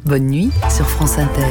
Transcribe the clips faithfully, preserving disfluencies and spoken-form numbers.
Bonne nuit sur France Inter.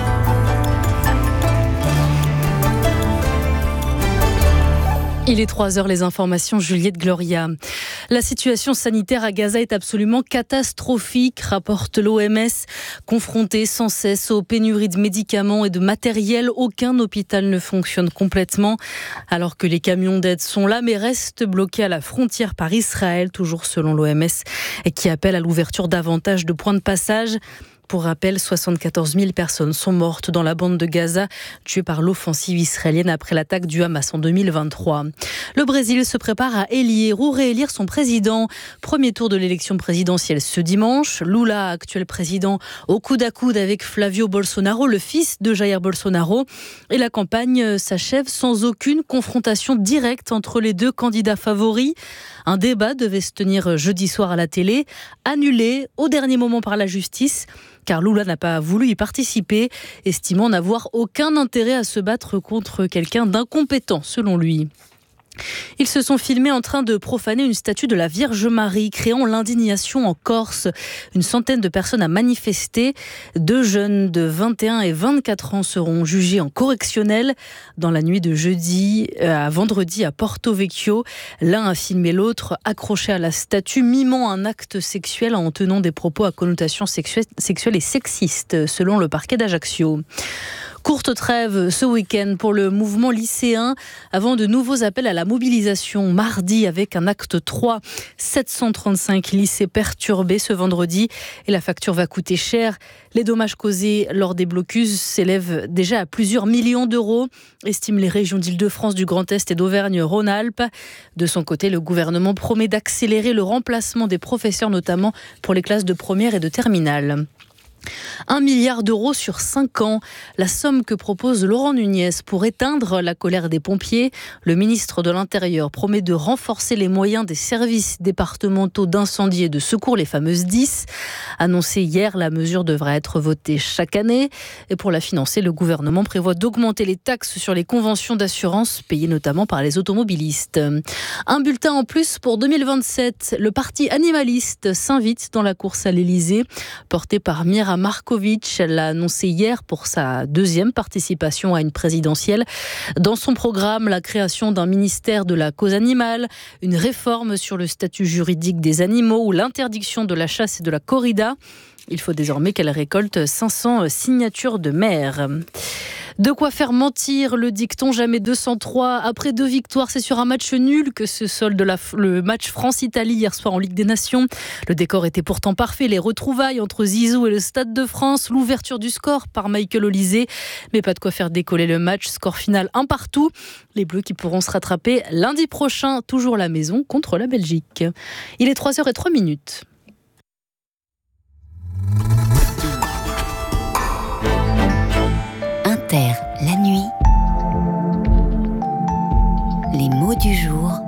Il est trois heures, les informations, Juliette Gloria. La situation sanitaire à Gaza est absolument catastrophique, rapporte l'O M S. Confronté sans cesse aux pénuries de médicaments et de matériel, aucun hôpital ne fonctionne complètement. Alors que les camions d'aide sont là, mais restent bloqués à la frontière par Israël, toujours selon l'O M S, et qui appelle à l'ouverture davantage de points de passage. Pour rappel, soixante-quatorze mille personnes sont mortes dans la bande de Gaza, tuées par l'offensive israélienne après l'attaque du Hamas en deux mille vingt-trois. Le Brésil se prépare à élire ou réélire son président. Premier tour de l'élection présidentielle ce dimanche. Lula, actuel président, au coude à coude avec Flavio Bolsonaro, le fils de Jair Bolsonaro. Et la campagne s'achève sans aucune confrontation directe entre les deux candidats favoris. Un débat devait se tenir jeudi soir à la télé, annulé au dernier moment par la justice, car Lula n'a pas voulu y participer, estimant n'avoir aucun intérêt à se battre contre quelqu'un d'incompétent, selon lui. Ils se sont filmés en train de profaner une statue de la Vierge Marie, créant l'indignation en Corse. Une centaine de personnes a manifesté. Deux jeunes de vingt et un et vingt-quatre ans seront jugés en correctionnel dans la nuit de jeudi à vendredi à Porto Vecchio. L'un a filmé l'autre accroché à la statue, mimant un acte sexuel en tenant des propos à connotation sexuelle et sexiste, selon le parquet d'Ajaccio. Courte trêve ce week-end pour le mouvement lycéen avant de nouveaux appels à la mobilisation mardi avec un acte trois. sept cent trente-cinq lycées perturbés ce vendredi et la facture va coûter cher. Les dommages causés lors des blocus s'élèvent déjà à plusieurs millions d'euros, estiment les régions d'Île-de-France, du Grand Est et d'Auvergne-Rhône-Alpes. De son côté, le gouvernement promet d'accélérer le remplacement des professeurs, notamment pour les classes de première et de terminale. Un milliard d'euros sur cinq ans, la somme que propose Laurent Nunez pour éteindre la colère des pompiers. Le ministre de l'Intérieur promet de renforcer les moyens des services départementaux d'incendie et de secours, les fameuses dix. Annoncé hier, la mesure devra être votée chaque année. Et pour la financer, le gouvernement prévoit d'augmenter les taxes sur les conventions d'assurance payées notamment par les automobilistes. Un bulletin en plus pour deux mille vingt-sept. Le parti animaliste s'invite dans la course à l'Élysée, porté par Mira Markovic. Elle l'a annoncé hier pour sa deuxième participation à une présidentielle. Dans son programme, la création d'un ministère de la cause animale, une réforme sur le statut juridique des animaux ou l'interdiction de la chasse et de la corrida. Il faut désormais qu'elle récolte cinq cents signatures de maires. De quoi faire mentir le dicton jamais deux cent trois. Après deux victoires, c'est sur un match nul que se solde la, le match France-Italie hier soir en Ligue des Nations. Le décor était pourtant parfait. Les retrouvailles entre Zizou et le Stade de France. L'ouverture du score par Michael Olysée. Mais pas de quoi faire décoller le match. Score final un partout. Les Bleus qui pourront se rattraper lundi prochain, toujours à la maison, contre la Belgique. Il est trois heures zéro trois minutes. Inter, la nuit, les mots du jour